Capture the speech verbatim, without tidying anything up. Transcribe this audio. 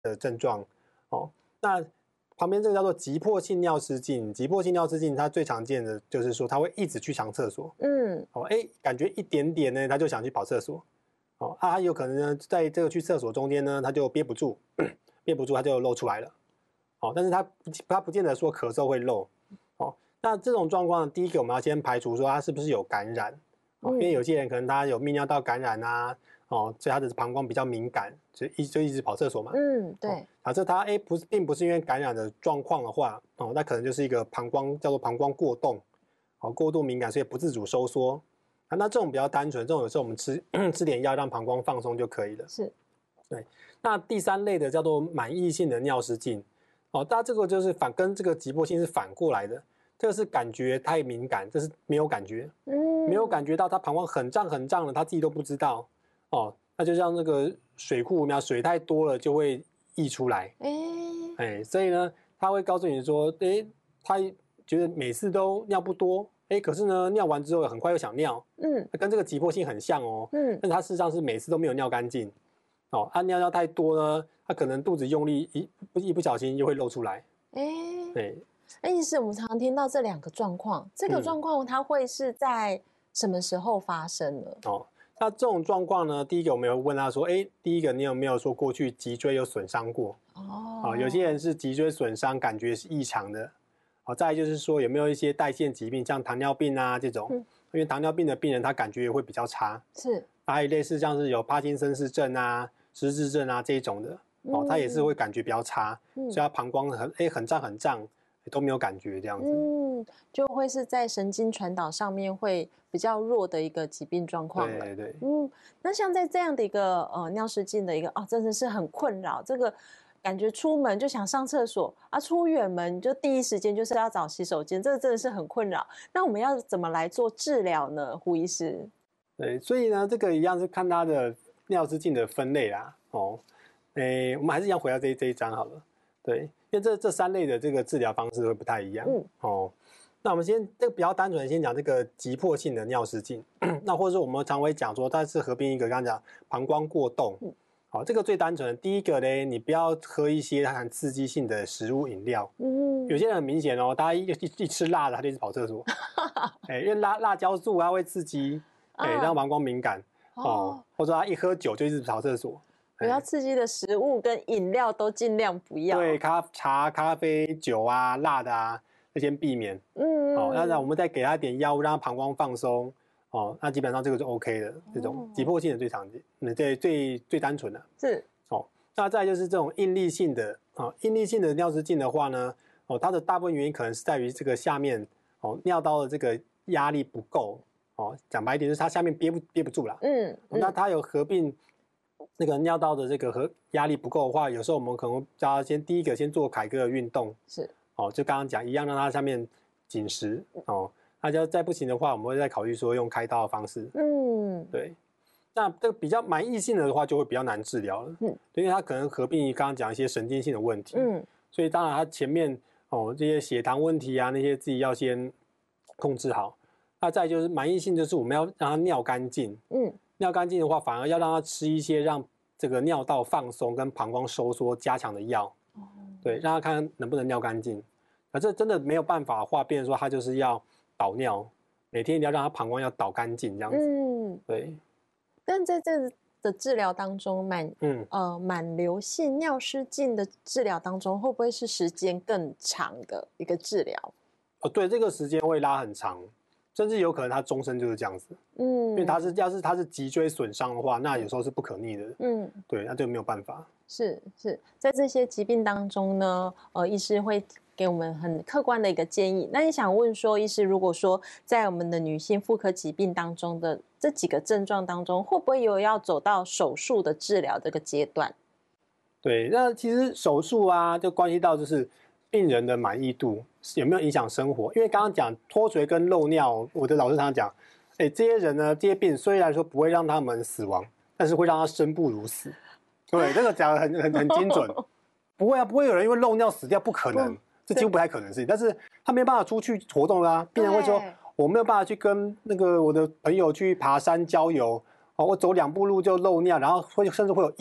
的症状哦。那旁边这个叫做急迫性尿失禁，急迫性尿失禁它最常见的就是说它会一直去上厕所，嗯，哦，哎，感觉一点点呢，他就想去跑厕所，哦，啊，他有可能呢在这个去厕所中间呢，他就憋不住，憋不住他就漏出来了，哦，但是他他不见得说咳嗽会漏，哦，那这种状况，第一个我们要先排除说他是不是有感染，哦，因为有些人可能他有泌尿道感染啊。哦，所以他的膀胱比较敏感，就一就一直跑厕所嘛。 嗯，对。 哦、假设他哎不是，并不是因为感染的状况的话，哦，那可能就是一个膀胱叫做膀胱过动，哦，过度敏感，所以不自主收缩。啊，那这种比较单纯，这种有时候我们吃吃点药让膀胱放松就可以了。 是。 对。那第三类的叫做满溢性的尿失禁，哦，那这个就是反跟这个急迫性是反过来的，这个是感觉太敏感，这是没有感觉，嗯，没有感觉到他膀胱很胀很胀了，他自己都不知道。哦，那就像那个水库，那水太多了就会溢出来，哎、欸欸，所以呢，他会告诉你说，哎、欸，他觉得每次都尿不多，哎、欸，可是呢，尿完之后很快又想尿，嗯，跟这个急迫性很像哦，嗯，但他事实上是每次都没有尿干净，哦，他、啊、尿尿太多呢，他可能肚子用力一一不小心就会漏出来，哎、欸， 对，哎，意思我们常常听到这两个状况，这个状况它会是在什么时候发生呢？ 嗯、哦。那这种状况呢，第一个我们有问他说，哎，第一个你有没有说过去脊椎有损伤过？哦，啊，有些人是脊椎损伤，感觉是异常的。好，再来就是说有没有一些代谢疾病，像糖尿病啊这种，嗯、因为糖尿病的病人他感觉也会比较差。是，还有类似像是有帕金森氏症啊、失智症啊这一种的，哦，他也是会感觉比较差，嗯、所以他膀胱很哎很胀很胀。都没有感觉这样子， 嗯，就会是在神经传导上面会比较弱的一个疾病状况了。 对对， 嗯，那像在这样的一个呃尿失禁的一个哦，真的是很困扰。这个感觉出门就想上厕所啊，出远门就第一时间就是要找洗手间，这个真的是很困扰。那我们要怎么来做治疗呢？胡医师？ 对，所以呢，这个一样是看他的尿失禁的分类啦。哦，诶，我们还是一样回到这这一章好了。对，因为这这三类的这个治疗方式会不太一样。嗯，哦，那我们先这个比较单纯，先讲这个急迫性的尿失禁。那或者说我们常会讲说，它是合并一个刚刚讲膀胱过动。嗯，好，这个最单纯。第一个呢，你不要喝一些含刺激性的食物饮料。嗯，有些人很明显哦，大家一一一吃辣的，他就一直跑厕所。哎，因为辣辣椒素它会刺激，哎，让膀胱敏感。哦，或者说他一喝酒就一直跑厕所。 不要刺激的食物跟饮料都尽量不要。 对，咖茶、咖啡、酒啊、辣的啊，就先避免。嗯，好、哦，那我们再给他点药物，让他膀胱放松。哦，那基本上这个就 OK 的。这种急迫性的最常见，嗯，最最最单纯的。 是。 哦，那再来就是这种应力性的啊、哦，应力性的尿失禁的话呢，哦，它的大部分原因可能是在于这个下面哦尿道的这个压力不够。哦，讲白一点就是它下面憋不憋不住了。嗯，嗯那它有合并。那个尿道的这个和压力不够的话，有时候我们可能叫他先第一个先做凯格尔运动，是哦，就刚刚讲一样，让它下面紧实哦。那就再不行的话，我们会再考虑说用开刀的方式。嗯，对。那这个比较蛮异性的话，就会比较难治疗了。嗯，因为它可能合并刚刚讲一些神经性的问题。嗯，所以当然它前面哦这些血糖问题啊那些自己要先控制好。那再就是蛮异性，就是我们要让它尿干净。嗯。尿干净的话，反而要让他吃一些让这个尿道放松跟膀胱收缩加强的药，哦、对，让他看能不能尿干净。那这真的没有办法的话，变成说他就是要导尿，每天一定要让他膀胱要导干净这样子。嗯，对。 但在这的治疗当中，满嗯呃满流性尿失禁的治疗当中，会不会是时间更长的一个治疗？ 哦，对，这个时间会拉很长。甚至有可能他终身就是这样子，嗯，因为他是要是他是脊椎损伤的话，那有时候是不可逆的，嗯，对，那就没有办法。 是是，在这些疾病当中呢，呃，医师会给我们很客观的一个建议。那也想问说，医师如果说在我们的女性妇科疾病当中的这几个症状当中，会不会有要走到手术的治疗这个阶段？ 对，那其实手术啊，就关系到就是病人的满意度有没有影响生活？因为刚刚讲脱垂跟漏尿，我的老师常常讲，哎，这些人呢，这些病虽然说不会让他们死亡，但是会让他生不如死。对，这个讲的很很很精准。不会啊，不会有人因为漏尿死掉，不可能，这几乎不太可能的事情。但是他没办法出去活动啊，病人会说，我没有办法去跟那个我的朋友去爬山郊游，哦，我走两步路就漏尿，然后会甚至会有。